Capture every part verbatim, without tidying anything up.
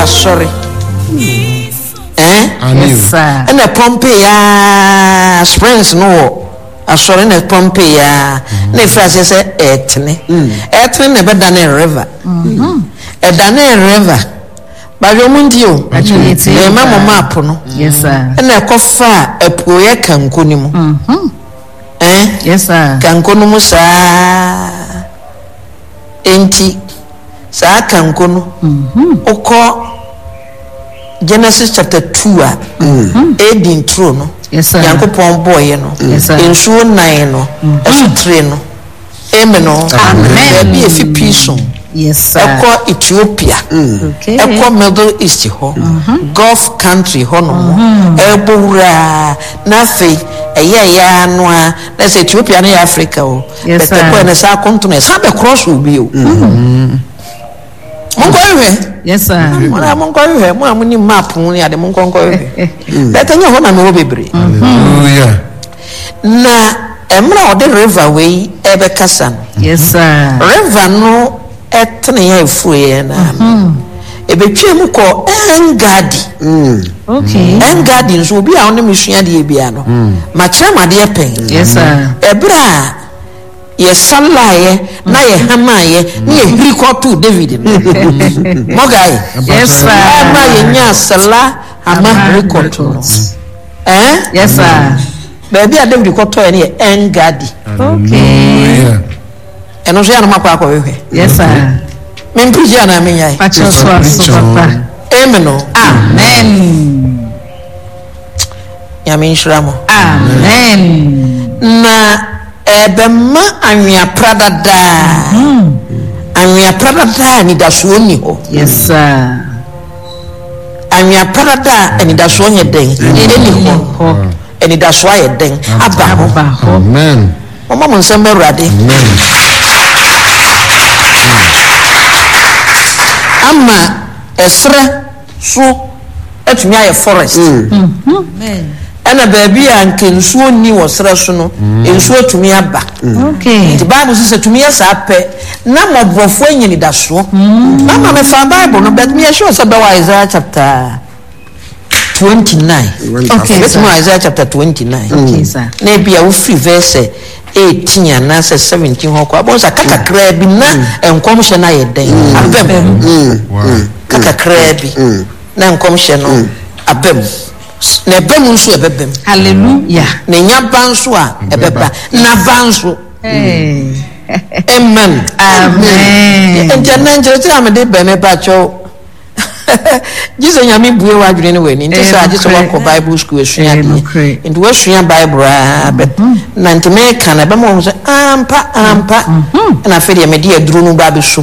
asɔre eh yes sir na pompe ya springs no asɔre na pompe ya na ifrase se etne etne na beda na river mhm eda na river ba yo mundio e ma mo map no yes sir na ekofa apuoye kanko ni mu mhm eh yes sir kanko no mu sa enti sa kanko no mhm okọ Genesis chapter two a eight intro no yes sir Yankopon boy no ensuo nine no eso three no amen no amen be efi pison yes sir eko Ethiopia okay eko Middle East ho Gulf country ho no ebowura na fe eye ya no a na se Ethiopia na Africa o yes sir ko na sa continent sa be cross obi o Mongo ywe yes sir mona mongo ywe mo amuni map ni ade mongo mongo ywe leta nya ho na no bebre hallelujah na emra ode river we ebe kasa yes sir river no etne ya efuye na ebe twem ko Engadi okay Engadi nso obi a ono mesua de bia no ma kire made pen yes sir ebra ye salaye na ye hamaye na ye hirikotu David mogai yes sir na ye nya sala ama hirikotu eh yes sir baby a David koto ye ne Engadi okay eno so ya no makwa akọ hwe yes sir men prija na men yai pacho so papa amen amen ya men shramo amen na ebema anwia pradada anwia pradada ni daso ni ho yes sir anwia pradada ni daso nye den eni ho eni daso aye den aba ho amen mama mo nsem berade ama esre so etumi aye forest amen ana baby anke nsuo ni wo sere so no nsuo tumi aba okay the bible says tumi asa pe na mobrofo anyini daso mama me fa bible no but me sure say be Isaiah chapter twenty-nine okay let's know Isaiah chapter twenty-nine okay sir na bia wo free verse eighteen and seventeen ho kwa bonsa kakakra bi na enkom hye na yeden abem kakakra bi na enkom hye no abem na bem nso ebebem hallelujah na nya banso a ebeba na banso eh amen amen ente na njete amede beme pacho Jesus nyame bue wa dwene ne wani nti sa age so wa Bible school esua de nti wa sua Bible a bet na nti me kana be mo so ampa ampa na fe de me de aduru no ba be so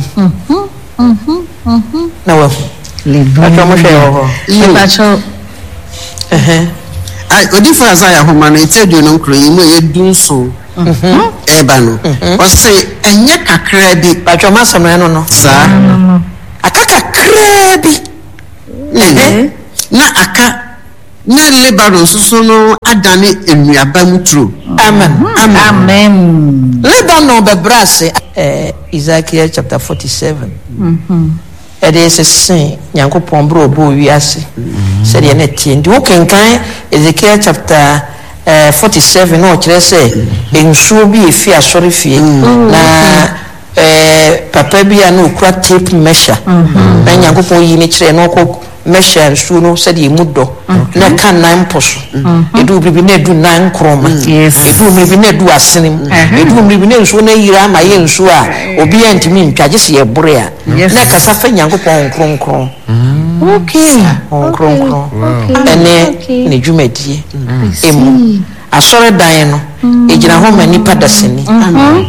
na wa le pacho mo hwe ho pacho eh ai odifa Isaiah homa no etedu no nkro yi mo ye dunso mhm eba no o se enye kakra bi pacho ma samra no no sa akaka kakra bi eh na aka na Lebanon susu no adane enuaba mutro amen amen Lebanon be brase eh Ezekiel chapter forty-seven mhm it is a sin Yankopon bro bo wiase said ye na tie ndi wo kenkan Ezekiel chapter uh, forty-seven no kire say ensuo bi efi asori fie na eh papa bi ana okura tape measure na Yankopon yi ni kire no ko measure nsuo no said ye mudo na kan nan poso edu bibi na edu nan kroma edu bibi na edu asenim edu bibi na nsuo na yira ma ye nsuo a obi antimi ntwaje se ye bore a na kasa fa Yankopon kronkron okay kronkron ene ne dwumadie emu asore dan no ejina ho mani padaseni amen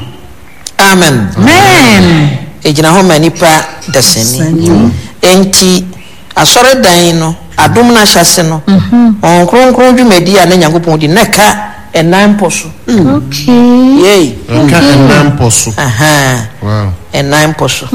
amen ejina ho mani padaseni enti asore dan no adom na hyase no on kronkron dwumadi a na Yankopon di neka enan poso okay yey nka enan poso aha wow enan poso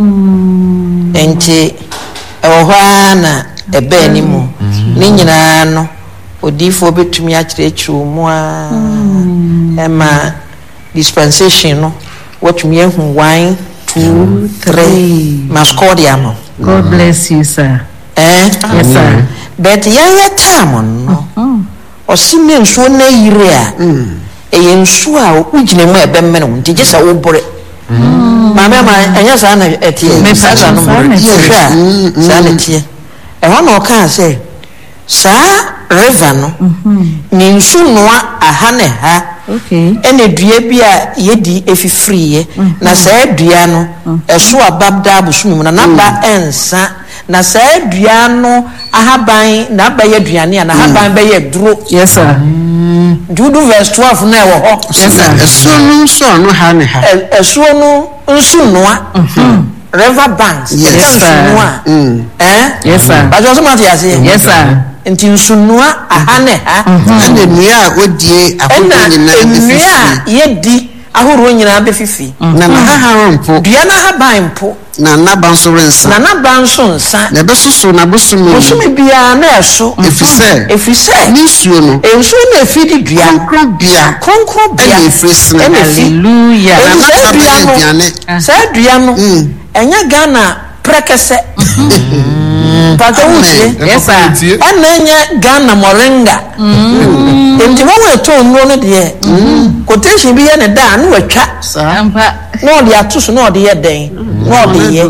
enti ewo na ebe ni mu ni nyina no odifo betumi akyerekyerɛ mu a ema dispensation no watumi ehu one two three mascordia no. God bless you sir. eh Yes, sir. but yanya time no osime nsuo na yire a eye nsuo a ugine mu ebemme no nti gye sa wo bore mama ma anya sa na etie Me sa sa no sa na ye etie. hwa sa na etie e ho na o kan say sa river no ni nsu noa aha ne ha Okay. ene dua bi a yedi efifiriye na sa dua no eso ababda abusumi mu na naba ensa na sa dua no ahaban na ba ye duane a na ahaban ba ye duro. Yes, sir. Jude verse twelve na wo ho. Yes, sir. Eso no so no ha ne ha. Eso no nsu noa river banks. Yes, nsu sir. noa eh Yes, sir. ba jo so ma ti ase. Yes, sir. Nti nsu noa aha ne ha Ande nua a odie akodo nyina ena efifi. enua yedi ahoro nyina be fifi Na na ha ha rompo. dua na haban mpo Na na banso rensa. na na banso nsa Na besoso na bosomi. osumi bia na eso Efise. efise Ni suo no. enso na efidi dua Konkro bia. konkro bia Ene efrisna. ene fi Hallelujah. Enu Na sa na dua no aduane. sa dua no enya Ghana prekese pato wutie Yes, sir. ena enya Ghana moringa enti wo weto nro no de quotation bi ye ne da na watwa Ampa. na odi atoso na odi ye den na odi ye